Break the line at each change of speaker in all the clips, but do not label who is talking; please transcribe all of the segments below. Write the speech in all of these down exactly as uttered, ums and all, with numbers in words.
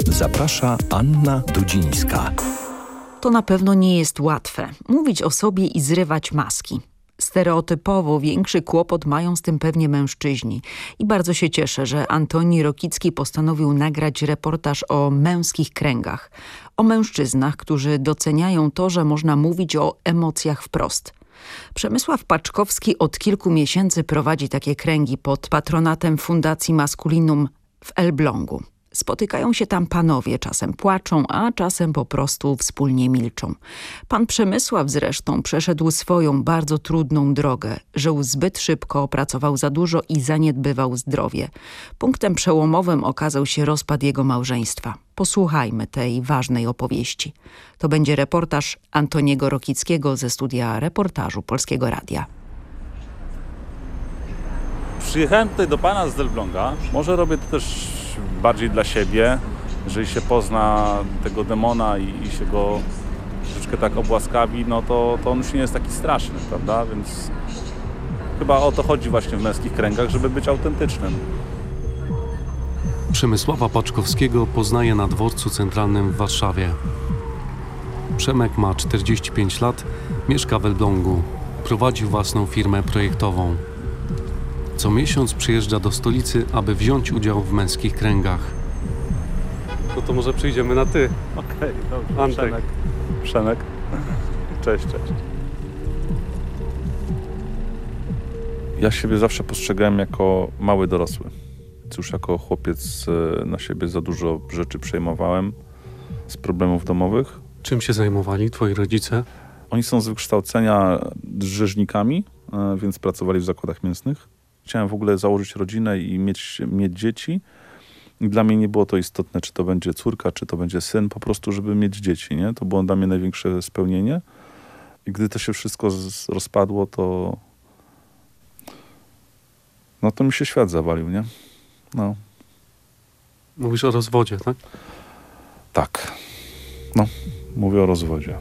Zaprasza Anna Dudzińska.
To na pewno nie jest łatwe. Mówić o sobie i zrywać maski. Stereotypowo większy kłopot mają z tym pewnie mężczyźni. I bardzo się cieszę, że Antoni Rokicki postanowił nagrać reportaż o męskich kręgach. O mężczyznach, którzy doceniają to, że można mówić o emocjach wprost. Przemysław Paczkowski od kilku miesięcy prowadzi takie kręgi pod patronatem Fundacji Maskulinum w Elblągu. Spotykają się tam panowie, czasem płaczą, a czasem po prostu wspólnie milczą. Pan Przemysław zresztą przeszedł swoją bardzo trudną drogę. Żył zbyt szybko, pracował za dużo i zaniedbywał zdrowie. Punktem przełomowym okazał się rozpad jego małżeństwa. Posłuchajmy tej ważnej opowieści. To będzie reportaż Antoniego Rokickiego ze studia reportażu Polskiego Radia.
Przyjechałem tutaj do pana z Elbląga. Może robię to też bardziej dla siebie. Jeżeli się pozna tego demona i, i się go troszeczkę tak obłaskawi, no to, to on już nie jest taki straszny, prawda? Więc chyba o to chodzi właśnie w męskich kręgach, żeby być autentycznym.
Przemysława Paczkowskiego poznaję na dworcu centralnym w Warszawie. Przemek ma czterdzieści pięć lat, mieszka w Elblągu. Prowadzi własną firmę projektową. Co miesiąc przyjeżdża do stolicy, aby wziąć udział w męskich kręgach. No to może przyjdziemy na ty.
Okej, okay, dobrze.
Antek.
Przemek. Przemek. Cześć, cześć. Ja siebie zawsze postrzegałem jako mały dorosły. Cóż, jako chłopiec na siebie za dużo rzeczy przejmowałem z problemów domowych.
Czym się zajmowali twoi rodzice?
Oni są z wykształcenia rzeźnikami, więc pracowali w zakładach mięsnych. Chciałem w ogóle założyć rodzinę i mieć, mieć dzieci. I dla mnie nie było to istotne, czy to będzie córka, czy to będzie syn, po prostu, żeby mieć dzieci, nie? To było dla mnie największe spełnienie. I gdy to się wszystko z, rozpadło, to no to mi się świat zawalił, nie? No.
Mówisz o rozwodzie, tak?
Tak. No, mówię o rozwodzie.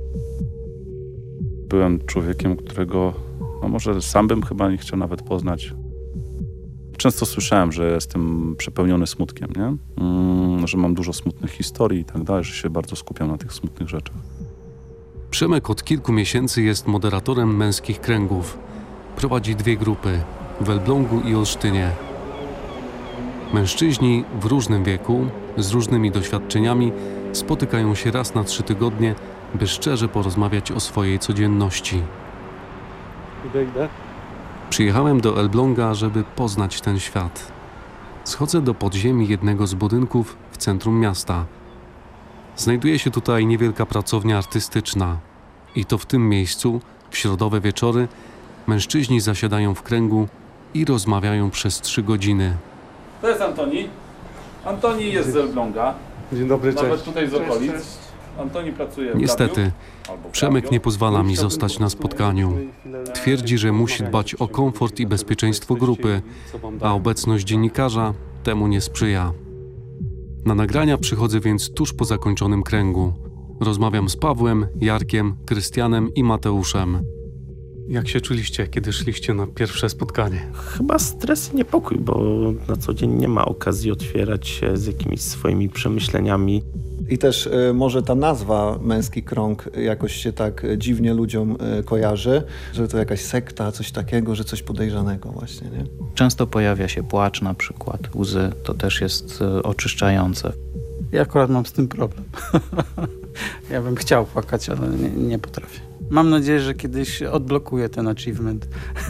Byłem człowiekiem, którego no może sam bym chyba nie chciał nawet poznać. Często słyszałem, że jestem przepełniony smutkiem, nie? Mm, że mam dużo smutnych historii i tak dalej, że się bardzo skupiam na tych smutnych rzeczach.
Przemek od kilku miesięcy jest moderatorem męskich kręgów. Prowadzi dwie grupy, w Elblągu i Olsztynie. Mężczyźni w różnym wieku, z różnymi doświadczeniami spotykają się raz na trzy tygodnie, by szczerze porozmawiać o swojej codzienności. Idę, idę. Przyjechałem do Elbląga, żeby poznać ten świat. Schodzę do podziemi jednego z budynków w centrum miasta. Znajduje się tutaj niewielka pracownia artystyczna. I to w tym miejscu, w środowe wieczory, mężczyźni zasiadają w kręgu i rozmawiają przez trzy godziny.
To jest Antoni. Antoni jest z Elbląga.
Dzień dobry, cześć.
Nawet tutaj z okolic. Cześć, cześć. Antoni pracuje w
Niestety,
radiu,
Przemek nie pozwala mi zostać na spotkaniu. Twierdzi, że musi dbać o komfort i bezpieczeństwo grupy, a obecność dziennikarza temu nie sprzyja. Na nagrania przychodzę więc tuż po zakończonym kręgu. Rozmawiam z Pawłem, Jarkiem, Krystianem i Mateuszem. Jak się czuliście, kiedy szliście na pierwsze spotkanie?
Chyba stres i niepokój, bo na co dzień nie ma okazji otwierać się z jakimiś swoimi przemyśleniami.
I też y, może ta nazwa Męski Krąg jakoś się tak dziwnie ludziom y, kojarzy, że to jakaś sekta, coś takiego, że coś podejrzanego właśnie, nie?
Często pojawia się płacz na przykład, łzy, to też jest y, oczyszczające.
Ja akurat mam z tym problem. Ja bym chciał płakać, ale nie, nie potrafię. Mam nadzieję, że kiedyś odblokuję ten achievement.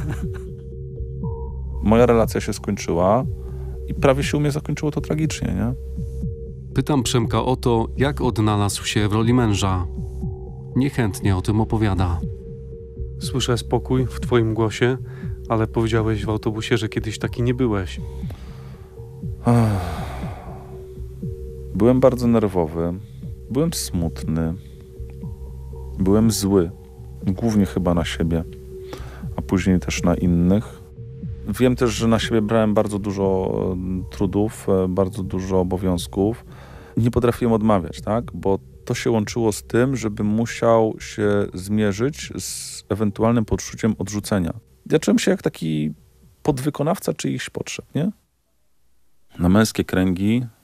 Moja relacja się skończyła i prawie się u mnie zakończyło to tragicznie, nie?
Pytam Przemka o to, jak odnalazł się w roli męża. Niechętnie o tym opowiada. Słyszę spokój w twoim głosie, ale powiedziałeś w autobusie, że kiedyś taki nie byłeś.
Byłem bardzo nerwowy, byłem smutny, byłem zły, głównie chyba na siebie, a później też na innych. Wiem też, że na siebie brałem bardzo dużo trudów, bardzo dużo obowiązków. Nie potrafiłem odmawiać, tak? Bo to się łączyło z tym, żebym musiał się zmierzyć z ewentualnym poczuciem odrzucenia. Ja czułem się jak taki podwykonawca czyichś potrzeb, nie? Na męskie kręgi